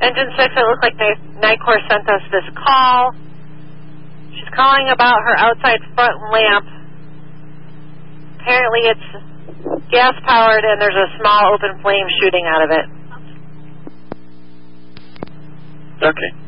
Engine 6, it looks like NICOR sent us this call. She's calling about her outside front lamp. Apparently it's gas-powered and there's a small open flame shooting out of it. Okay.